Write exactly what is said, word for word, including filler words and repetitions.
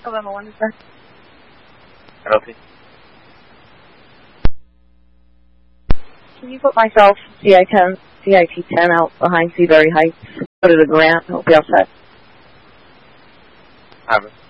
November one is there. Penalty. Can you put myself, C I ten, C I T ten out behind Seabury Heights? Go to the Grant, I'll be all set. Have it.